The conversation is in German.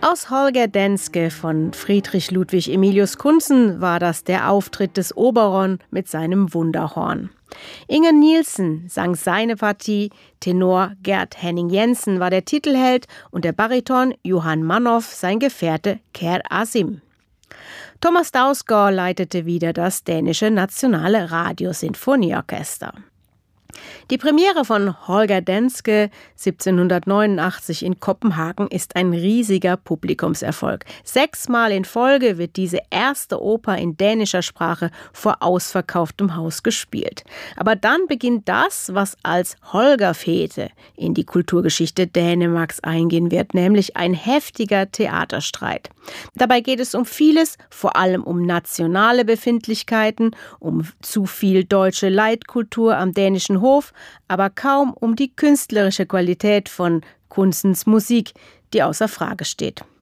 Aus Holger Danske von Friedrich Ludwig Emilius Kuntzen war das der Auftritt des Oberon mit seinem Wunderhorn. Inge Nielsen sang seine Partie, Tenor Gert Henning Jensen war der Titelheld und der Bariton Johann Mannoff sein Gefährte Ker Asim. Thomas Dausgaard leitete wieder das dänische Nationale Radiosinfonieorchester. Die Premiere von Holger Danske 1789 in Kopenhagen ist ein riesiger Publikumserfolg. 6-mal in Folge wird diese erste Oper in dänischer Sprache vor ausverkauftem Haus gespielt. Aber dann beginnt das, was als Holgerfete in die Kulturgeschichte Dänemarks eingehen wird, nämlich ein heftiger Theaterstreit. Dabei geht es um vieles, vor allem um nationale Befindlichkeiten, um zu viel deutsche Leitkultur am dänischen Hof, aber kaum um die künstlerische Qualität von Kunstens Musik, die außer Frage steht.